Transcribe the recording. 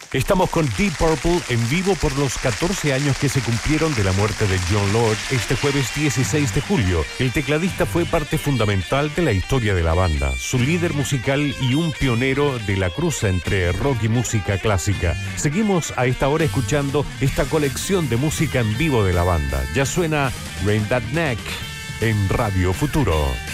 Estamos con Deep Purple en vivo por los 14 años que se cumplieron de la muerte de Jon Lord este jueves 16 de julio. El tecladista fue parte fundamental de la historia de la banda, su líder musical y un pionero de la cruza entre rock y música clásica. Seguimos a esta hora escuchando esta colección de música en vivo de la banda. Ya suena Rain That Neck en Radio Futuro.